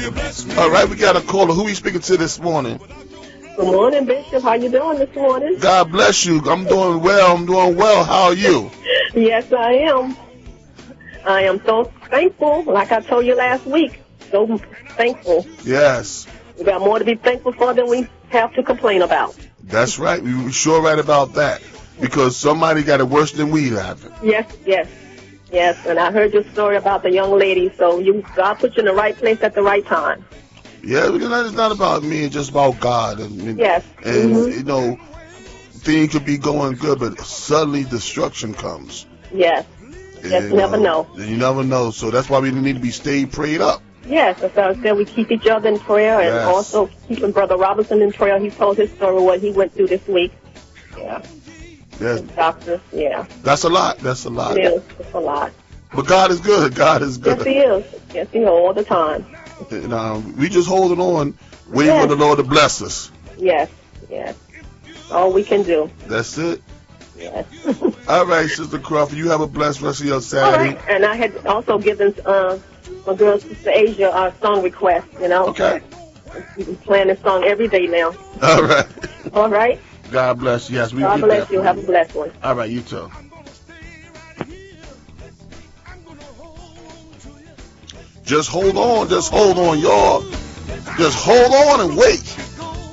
All right, we got a caller. Who we speaking to this morning? Good morning, Bishop. How you doing this morning? God bless you. I'm doing well. How are you? Yes, I am. I am so thankful. Like I told you last week, so thankful. Yes. We got more to be thankful for than we have to complain about. That's right. We were sure right about that. Because somebody got it worse than we have. Yes. And I heard your story about the young lady. So God put you in the right place at the right time. Yeah, because it's not about me. It's just about God. Yes. And things could be going good, but suddenly destruction comes. Yes. You never know. And you never know. So that's why we need to be stay prayed up. Yes, as I said, we keep each other in prayer and also keeping Brother Robinson in prayer. He told his story, what he went through this week. Yeah. Yes. Doctors, yeah. That's a lot. It is. It's a lot. But God is good. God is good. Yes, He is. Yes, He is all the time. And, we just holding on, waiting for the Lord to bless us. Yes. All we can do. That's it. Yes. All right, Sister Crawford, you have a blessed rest of your Saturday. All right. And I had also given my girl, Sister Asia, our song request, Okay. We're playing this song every day now. All right. All right. God bless you. Yes, we God bless you. Have a blessed one. All right, you too. Just hold on, y'all. Just hold on and wait.